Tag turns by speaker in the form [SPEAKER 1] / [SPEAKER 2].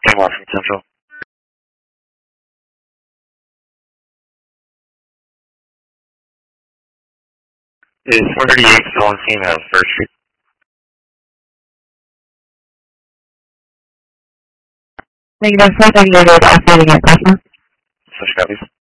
[SPEAKER 1] Mark from Central. Is 438 still on scene at 3rd Street?
[SPEAKER 2] Negative 438 operating at Cessna.
[SPEAKER 1] Such copies.